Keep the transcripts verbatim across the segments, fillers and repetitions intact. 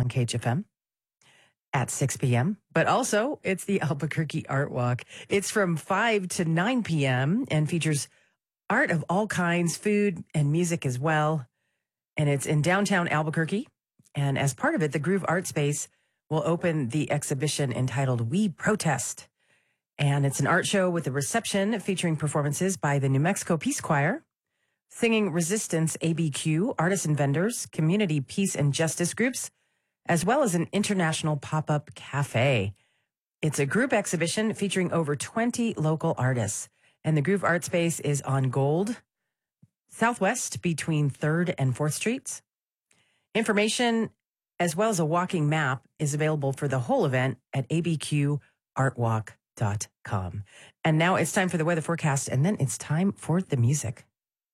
on K H F M at six p.m. But also, it's the Albuquerque Art Walk. It's from five to nine p.m. and features art of all kinds, food and music as well. And it's in downtown Albuquerque. And as part of it, the Groove Art Space will open the exhibition entitled We Protest. And it's an art show with a reception featuring performances by the New Mexico Peace Choir, Singing Resistance A B Q, artists and vendors, community peace and justice groups, as well as an international pop-up cafe. It's a group exhibition featuring over twenty local artists. And the Groove Art Space is on Gold, Southwest between third and fourth Streets. Information, as well as a walking map, is available for the whole event at a b q art walk dot com. And now it's time for the weather forecast, and then it's time for the music.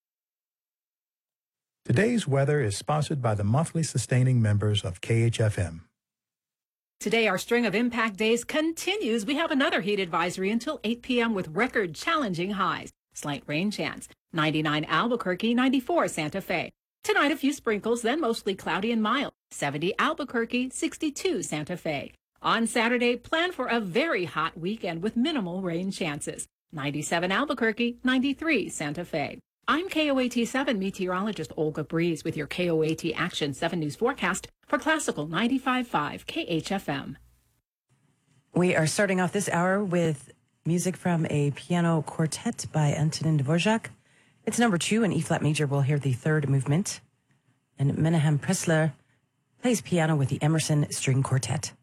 Today's weather is sponsored by the monthly sustaining members of K H F M. Today, our string of impact days continues. We have another heat advisory until eight p.m. with record challenging highs. Slight rain chance. ninety-nine Albuquerque, ninety-four Santa Fe. Tonight, a few sprinkles, then mostly cloudy and mild. seventy Albuquerque, sixty-two Santa Fe. On Saturday, plan for a very hot weekend with minimal rain chances. ninety-seven Albuquerque, ninety-three Santa Fe. I'm K O A T seven meteorologist Olga Breeze with your K O A T Action seven News forecast for Classical ninety-five point five K H F M. We are starting off this hour with music from a piano quartet by Antonin Dvorak. It's number two in E-flat major. We'll hear the third movement. And Menahem Pressler plays piano with the Emerson String Quartet.